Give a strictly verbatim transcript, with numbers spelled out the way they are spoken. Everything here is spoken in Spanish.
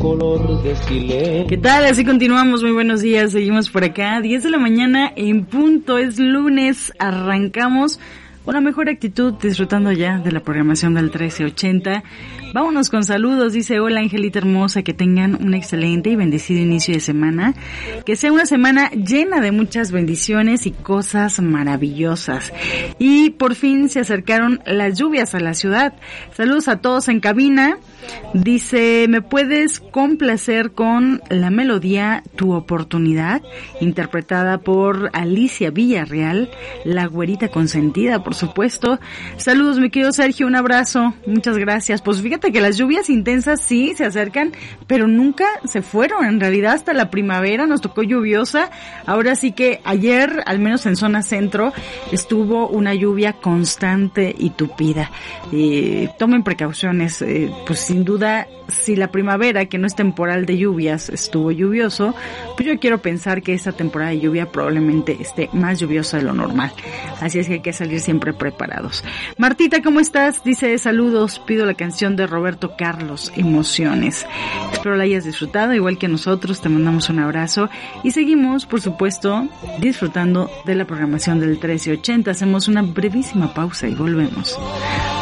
color de silencio. ¿Qué tal? Así continuamos, muy buenos días, seguimos por acá, diez de la mañana en punto, es lunes, arrancamos con la mejor actitud, disfrutando ya de la programación del trece ochenta. Vámonos con saludos, dice: hola Angelita hermosa, que tengan un excelente y bendecido inicio de semana, que sea una semana llena de muchas bendiciones y cosas maravillosas. Y por fin se acercaron las lluvias a la ciudad. Saludos a todos en cabina. Dice: ¿me puedes complacer con la melodía Tu Oportunidad, interpretada por Alicia Villarreal, la güerita consentida, por supuesto? Saludos, mi querido Sergio, un abrazo, muchas gracias. Pues fíjate que las lluvias intensas sí se acercan, pero nunca se fueron. En realidad hasta la primavera nos tocó lluviosa. Ahora sí que ayer, al menos en zona centro, estuvo una lluvia constante y tupida. Eh, tomen precauciones, eh, pues sin duda, si la primavera, que no es temporal de lluvias, estuvo lluvioso, pues yo quiero pensar que esta temporada de lluvia probablemente esté más lluviosa de lo normal. Así es que hay que salir siempre preparados. Martita, ¿cómo estás? Dice: saludos, pido la canción de Roberto Carlos, Emociones. Espero la hayas disfrutado, igual que nosotros, te mandamos un abrazo y seguimos, por supuesto, disfrutando de la programación del trece ochenta. Hacemos una brevísima pausa y volvemos.